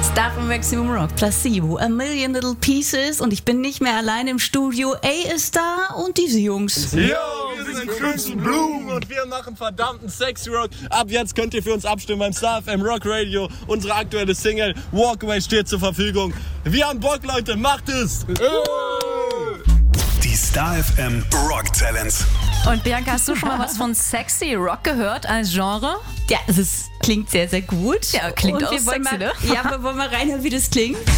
Star von Maximum Rock, Placebo, A Million Little Pieces und ich bin nicht mehr allein im Studio. A ist da und diese Jungs. Yo, wir sind Crimson Blue und wir machen verdammten Sexy Rock. Ab jetzt könnt ihr für uns abstimmen beim Star FM Rock Radio. Unsere aktuelle Single Walkaway steht zur Verfügung. Wir haben Bock, Leute, macht es! Die Star FM Rock Talents. Und Bianca, hast du schon mal was von Sexy Rock gehört als Genre? Ja, es klingt sehr, sehr gut. Ja, klingt und auch wir wollen sexy, mal, ne? Ja, wir wollen mal reinhören, wie das klingt.